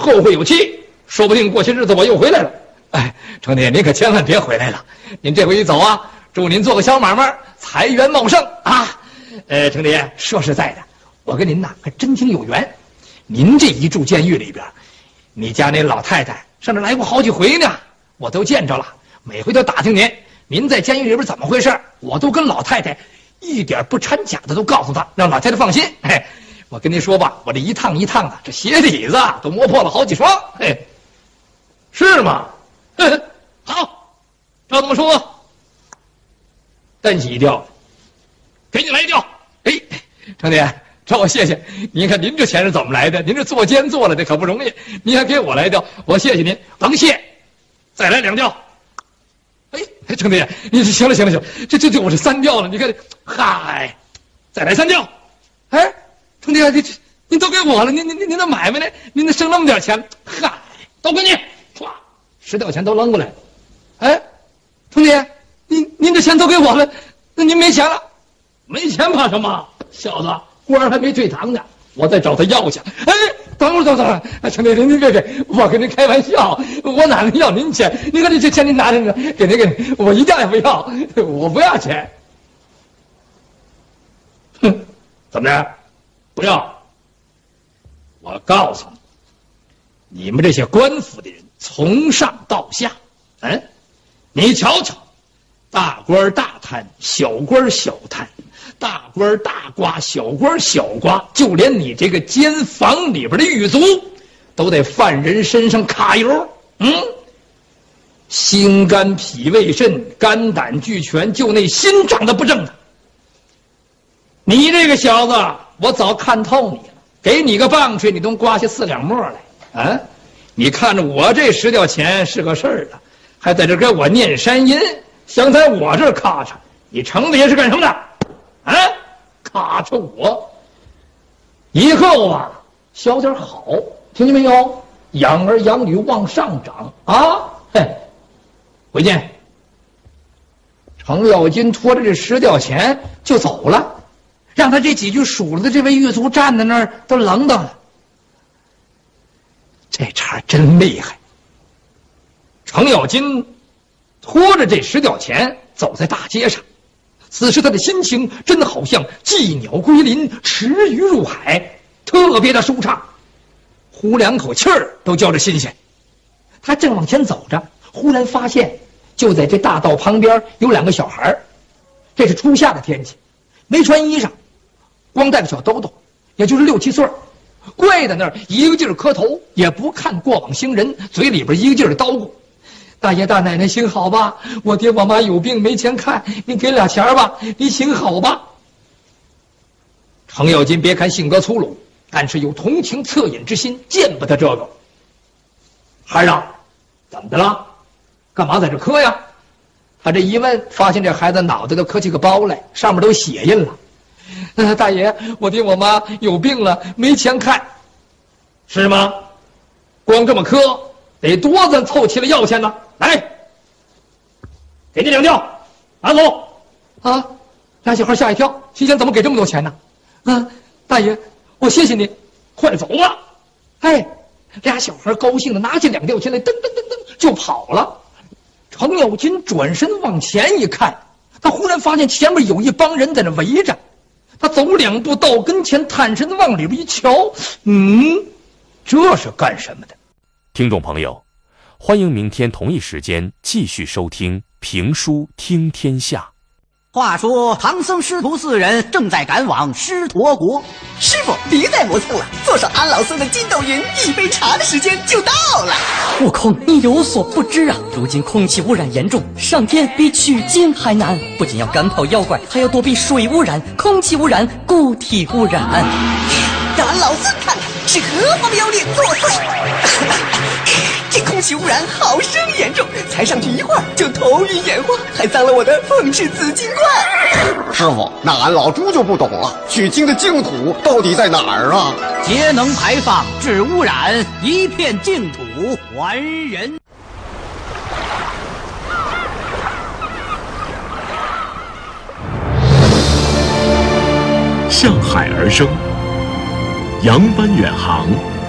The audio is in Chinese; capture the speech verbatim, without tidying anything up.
后会有期，说不定过些日子我又回来了。哎，程弟，您可千万别回来了，您这回一走啊，祝您做个小买卖，财源茂盛啊！呃，程弟，说实在的，我跟您呐还真挺有缘。您这一住监狱里边，你家那老太太上这来过好几回呢，我都见着了，每回都打听您，您在监狱里边怎么回事，我都跟老太太一点不掺假的都告诉她，让老太太放心。哎，我跟您说吧，我这一趟一趟的，这鞋底子都磨破了好几双。哎，是吗？好，照这么说，单起一吊，给你来一吊。哎，程弟，找我谢谢。您看您这钱是怎么来的？您这做监做了，这可不容易。您还给我来一吊，我谢谢您。甭谢，再来两吊。哎，程弟，你行了行了行了，这这这我是三吊了。你看，嗨，再来三吊。哎，程弟，这您都给我了，您您您您的买卖呢？您得剩那么点钱，嗨，都给你，唰，十吊钱都扔过来。哎，程弟，您您这钱都给我了，那您没钱了？没钱怕什么？小子，官还没退堂呢，我再找他要去。哎，等会儿等会儿，哎，程弟，您您别别，我跟您开玩笑，我哪能要您钱？您看这这钱您拿着呢，给您给您，我一吊也不要，我不要钱。哼，怎么着？不要？我告诉你，你们这些官府的人，从上到下，嗯。你瞧瞧，大官大贪，小官小贪，大官大刮，小官小刮，就连你这个监房里边的狱卒，都得犯人身上揩油。嗯，心肝脾胃肾，肝胆俱全，就那心长得不正的。你这个小子，我早看透你了，给你个棒槌，你都刮下四两沫来。啊，你看着我这十吊钱是个事儿的。还在这给我念山音，想在我这儿咔嚓，你程子爷是干什么的？啊，咔嚓我！以后啊，小点好，听见没有？养儿养女往上涨啊！嘿，回见。程咬金拖着这十吊钱就走了，让他这几句数了的这位狱卒站在那儿都愣到了。这茬真厉害。程咬金拖着这十吊钱走在大街上，此时他的心情真好像寄鸟归林，池鱼入海，特别的舒畅，呼两口气儿都叫着新鲜。他正往前走着，忽然发现就在这大道旁边有两个小孩，这是初夏的天气，没穿衣裳，光带个小兜兜，也就是六七岁，跪在那儿一个劲儿磕头，也不看过往行人，嘴里边一个劲儿的叨咕：大爷大奶奶行好吧，我爹我妈有病没钱看，你给俩钱吧，你行好吧。程咬金别看性格粗鲁，但是有同情恻隐之心，见不得这个。孩子，怎么的了？干嘛在这磕呀？他这一问，发现这孩子脑袋都磕起个包来，上面都血印了。呃，大爷，我爹我妈有病了，没钱看。是吗？光这么磕，得多咱凑齐了要钱呢。来，给你两吊，拿走。啊！俩小孩吓一跳，心想怎么给这么多钱呢？啊，大爷，我谢谢您，快走吧。哎，俩小孩高兴的拿起两吊钱来，噔噔噔噔就跑了。程咬金转身往前一看，他忽然发现前面有一帮人在那围着。他走两步到跟前，探身往里边一瞧，嗯，这是干什么的？ 听众朋友，欢迎明天同一时间继续收听《评书听天下》。 话说唐僧师徒四人正在赶往狮驼国，师傅别再磨蹭了，坐上安老僧的筋斗云，一杯茶的时间就到了。 悟空，你有所不知啊，如今空气污染严重，上天比取经还难，不仅要赶跑妖怪，还要躲避水污染、空气污染、固体污染。 让安老僧看看是何方妖孽作祟。这空气污染好生严重，才上去一会儿就头晕眼花，还脏了我的凤翅紫金冠。 师傅，那俺老猪就不懂了，取经的净土到底在哪儿啊？ 节能排放治污染，一片净土还人。 向海而生，扬帆远航。